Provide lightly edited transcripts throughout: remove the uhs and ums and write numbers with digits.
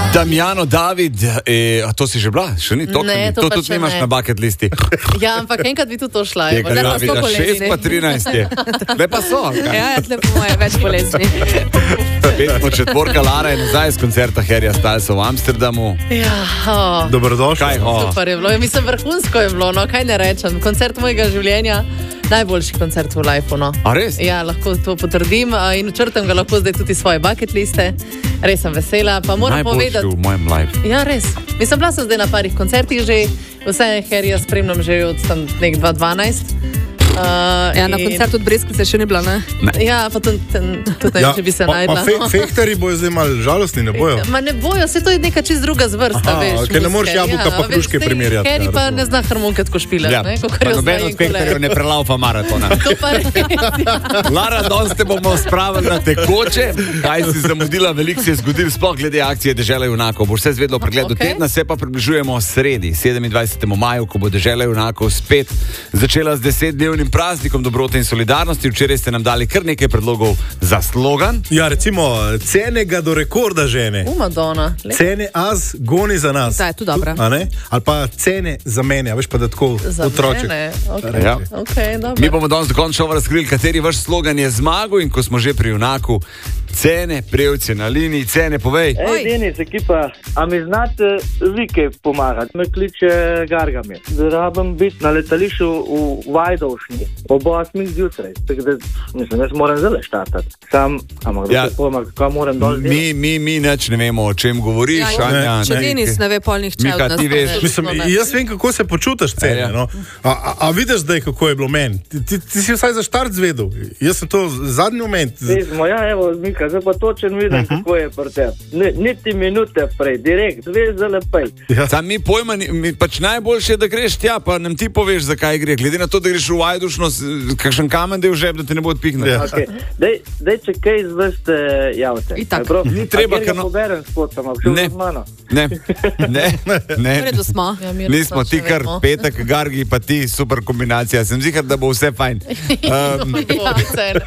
Damjano, David, a to si že bila? Še ni to? Ne, to tudi nimaš na bucket listi. Ja, ampak enkrat bi tudi to šla. Tega Davida, 6 pa 13 je. Le pa so. Ja, lepo moje, več bolezni. Spet smo četvorka Lara in nazaj z koncerta Harryja Stylesa v Amsterdamu. Ja, Dobrodošli. super je bilo. Mislim, vrhunsko je bilo, no, kaj ne rečem. Koncert mojega življenja. Najboljši koncert v lifeu, no. A res? Ja, lahko to potrdim in načrtam ga lahko zdaj tudi svoje bucket liste. Res sem vesela, pa moram povedati. Najboljši v mojem life. Ja, res. Mislim, bila sem zdaj na parih koncertih že, vse Harryja spremljam že od tam nek 2012. Ja, na koncertu od Breskvice še ni bila, ne? Ja, pa tudi ne, če bi se najdla. Pa fehteri bojo zdaj malo žalostni, ne bojo? Ma ne bojo, se to je neka čist druga zvrsta, veš. Ker ne moreš jabolka pa hruške primerjati. Harry pa ne zna harmonke tako špilati, Ja, ne? pa noben od fehterjev ne prelaufa maratona. To pa res, ja. Lara, danes te bomo spravili na tekoče. Kaj si zamudila, veliko se je zgodil, sploh glede akcije Dežela junakov. Boš vse zvedlo v pregledu tedna, se pa približujemo sredi, 27. maju, ko bo Dežela junakov spet začela z 10-dnevnim praznikom dobrote in solidarnosti. Včeraj ste nam dali kar nekaj predlogov za slogan. Ja, recimo, cene ga do rekorda žene. Madonna. Cene az goni za nas. Da, je to dobro. A ne? Ali pa cene za mene, a veš pa da tako Za otroček. mene, okej. Ja. Okej, dobro. Mi bomo danes dokončno razkrili, kateri vaš slogan je zmagal, in ko smo že pri junaku, cene, prejevci na liniji, cene, povej. Oj. Denis, ekipa, a mi znate vi kaj pomagati? Me kliče Gargamir. Rabim biti na letališču v Vajdovšni ob 8 zjutraj. Tako da, mislim, jaz moram zelo štartati. Ampak Ja. da se pojma, kako moram dol delati. Mi nič ne vemo, o čem govoriš. Ja, Anja, če Denis ne ve polnih čel. Mika, ti veš. Mislim, jaz vem, kako se počutiš cene. Ja. No? A vidiš zdaj, kako je bilo meni? Ti si vsaj za štart zvedel. Jaz sem to zadnji moment. Pismo, ja, evo, Mika, zdaj pa točen vidim, kako je pri tebi. Niti minute prej, direkt, veš za lepej. Ja. Sam mi pojma, mi pač najboljše je, da greš tja, pa nam ti poveš, zakaj gre. Glede na to, da greš v Vajdušno, kakšen kamen, da je v žep, da te ne bo odpihnil. Ja. Okay. Dej, če kaj izveste, javite. Itak. Ni treba, ker ker no- poberem spod, sem obšel Ne. z mano. Ne. V redu smo. Ja, mirno Nismo smo, ti še kar vemo. petek, Gargi, pa ti, super kombinacija. Sem zihar, da bo vse fajn. Ja, cene.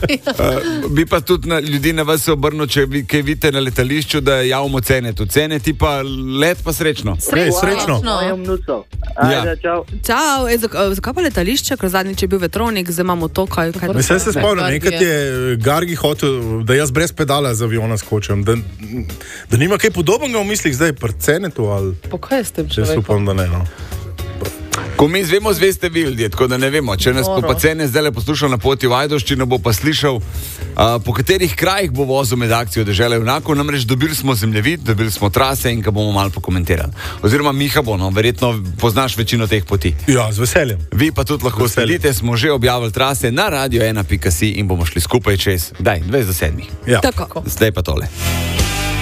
Bi pa tudi ljudi na vas obrnil, če vi kaj vidite na letališču, da javimo cene. Tu cene ti pa let pa srečno. Srečno. Mojem vnucov. Ja. Ajde, čau. Čau, zakaj pa letališče, ker zadnjič je bil vetronik, zdaj imamo to, kaj... Mislim, se spomnim, Gargi enkrat je Gargi hotel, da jaz brez pedala z aviona skočim. Da nima kaj podobnega v mislih zdaj, pri cenetu ali... Po kaj s tem Jaz človekom? upam, da ne, no. Ko mi izvemo, zveste vi ljudje, tako da ne vemo. Če nas bo pa cene zdaj poslušal na poti v Ajdovščino, bo pa slišal, po katerih krajih bo vozil med akcijo Dežela junakov. Namreč dobili smo zemljevid, dobili smo trase in ga bomo malo pokomentirali. Oziroma Miha bo, no, verjetno poznaš večino teh poti. Ja, z veseljem. Vi pa tudi lahko sledite, smo že objavili trase na radio1.si in bomo šli skupaj čez, 20 do 7. Ja. Tako. Zdaj pa tole.